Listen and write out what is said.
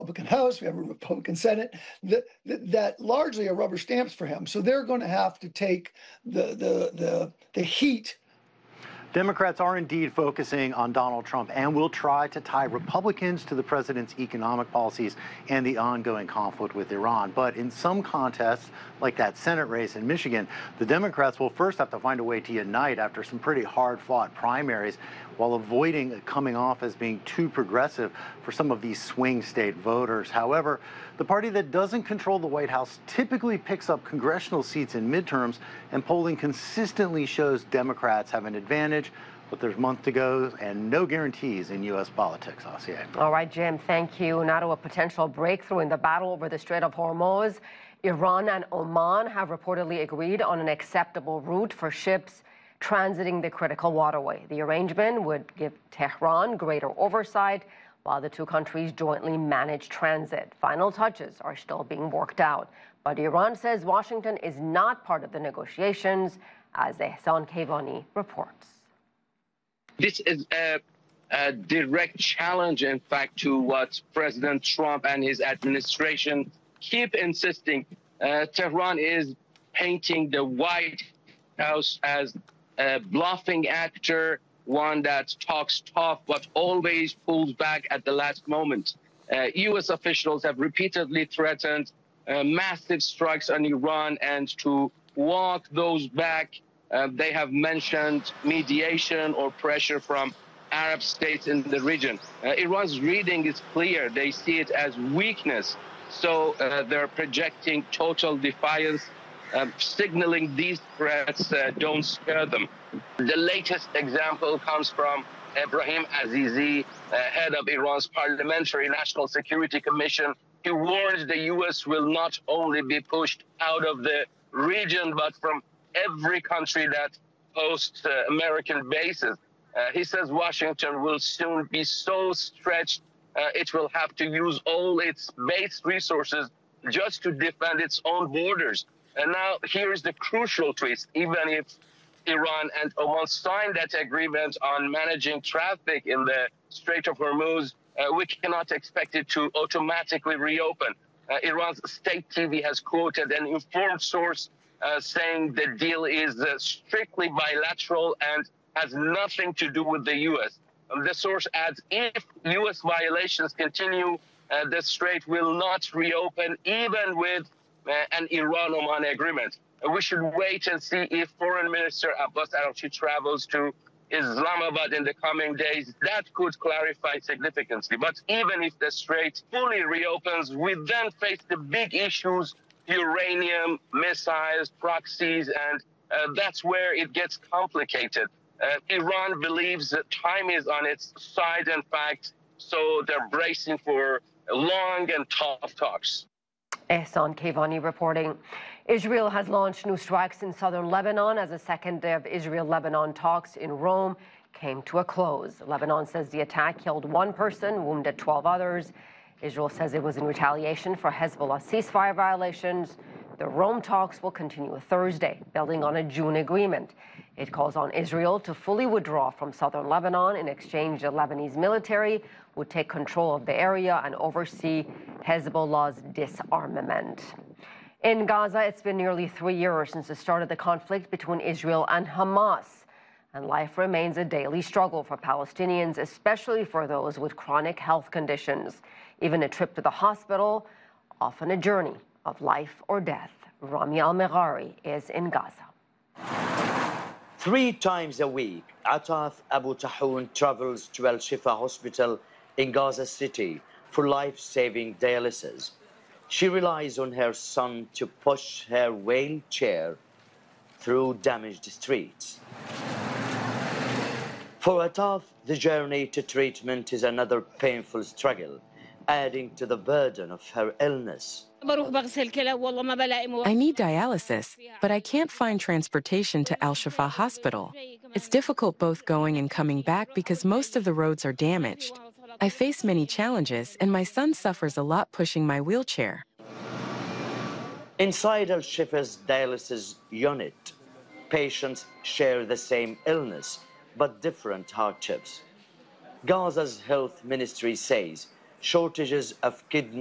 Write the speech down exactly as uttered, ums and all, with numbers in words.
Republican House, we have a Republican Senate, that, that, that largely are rubber stamps for him. So they're going to have to take the, the, the, the heat. Democrats are indeed focusing on Donald Trump and will try to tie Republicans to the president's economic policies and the ongoing conflict with Iran. But in some contests, like that Senate race in Michigan, the Democrats will first have to find a way to unite after some pretty hard-fought primaries, while avoiding coming off as being too progressive for some of these swing state voters. However, the party that doesn't control the White House typically picks up congressional seats in midterms, and polling consistently shows Democrats have an advantage. But there's a month to go and no guarantees in U S politics, Asiye. All right, Jim, thank you. Now to a potential breakthrough in the battle over the Strait of Hormuz. Iran and Oman have reportedly agreed on an acceptable route for ships transiting the critical waterway. The arrangement would give Tehran greater oversight while the two countries jointly manage transit. Final touches are still being worked out, but Iran says Washington is not part of the negotiations, as Ehsan Kevani reports. This is a, a direct challenge, in fact, to what President Trump and his administration keep insisting. Uh, Tehran is painting the White House as a bluffing actor, one that talks tough but always pulls back at the last moment. Uh, U S officials have repeatedly threatened uh, massive strikes on Iran, and to walk those back, uh, they have mentioned mediation or pressure from Arab states in the region. Uh, Iran's reading is clear. They see it as weakness, so uh, they're projecting total defiance, Uh, signaling these threats uh, don't scare them. The latest example comes from Ebrahim Azizi, uh, head of Iran's Parliamentary National Security Commission. He warns the U S will not only be pushed out of the region, but from every country that hosts uh, American bases. Uh, he says Washington will soon be so stretched uh, it will have to use all its base resources just to defend its own borders. And now here's the crucial twist. Even if Iran and Oman signed that agreement on managing traffic in the Strait of Hormuz, uh, we cannot expect it to automatically reopen. Uh, Iran's state T V has quoted an informed source uh, saying the deal is uh, strictly bilateral and has nothing to do with the U S. Um, the source adds, if U S violations continue, uh, the strait will not reopen even with Uh, an Iran-Oman agreement. Uh, we should wait and see if Foreign Minister Abbas Araghchi travels to Islamabad in the coming days. That could clarify significantly. But even if the strait fully reopens, we then face the big issues: uranium, missiles, proxies, and uh, that's where it gets complicated. Uh, Iran believes that time is on its side, in fact, so they're bracing for long and tough talks. Ehsan Kevani reporting. Israel has launched new strikes in southern Lebanon as a second day of Israel-Lebanon talks in Rome came to a close. Lebanon says the attack killed one person, wounded twelve others. Israel says it was in retaliation for Hezbollah ceasefire violations. The Rome talks will continue Thursday, building on a June agreement. It calls on Israel to fully withdraw from southern Lebanon. In exchange, the Lebanese military would take control of the area and oversee Hezbollah's disarmament. In Gaza, it's been nearly three years since the start of the conflict between Israel and Hamas, and life remains a daily struggle for Palestinians, especially for those with chronic health conditions. Even a trip to the hospital, often a journey of life or death. Rami Al-Meghari is in Gaza. Three times a week, Ataf Abu Tahoun travels to Al Shifa Hospital in Gaza City for life-saving dialysis. She relies on her son to push her wheelchair through damaged streets. For Ataf, the journey to treatment is another painful struggle, adding to the burden of her illness. I need dialysis, but I can't find transportation to Al Shifa Hospital. It's difficult both going and coming back because most of the roads are damaged. I face many challenges, and my son suffers a lot pushing my wheelchair. Inside Al Shifa's dialysis unit, patients share the same illness, but different hardships. Gaza's health ministry says shortages of kidney